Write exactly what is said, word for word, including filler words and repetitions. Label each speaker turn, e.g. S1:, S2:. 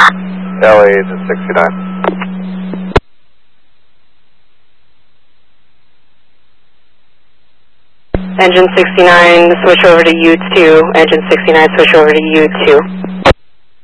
S1: L A to sixty-nine.
S2: Engine sixty-nine, switch over to U two. Engine sixty-nine, switch over to U two.